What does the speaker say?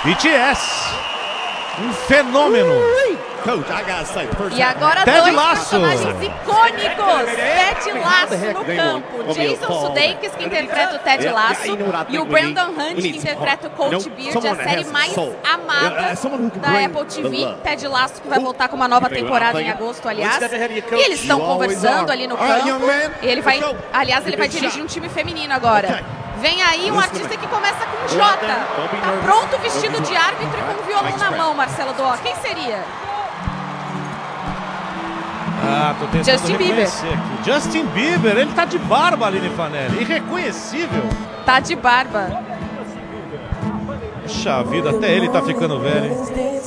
BTS. Um fenômeno. E agora Ted dois Lasso. personagens icônicos. Ted Lasso no campo. Jason Sudeikis, que interpreta o Ted Lasso, e o Brandon Hunt, que interpreta o Coach Beard, a série mais amada da Apple TV. Ted Lasso, que vai voltar com uma nova temporada em agosto, aliás. E eles estão conversando ali no campo. E ele vai, aliás, ele vai dirigir um time feminino agora. Vem aí um artista que começa com J. Tá pronto, vestido de árbitro e com um violão na mão, Marcelo Dó. Quem seria? Tô tentando Justin Bieber. Aqui. Justin Bieber, ele tá de barba, Aline Fanelli. Irreconhecível. Tá de barba. Puxa vida, até ele tá ficando velho, hein?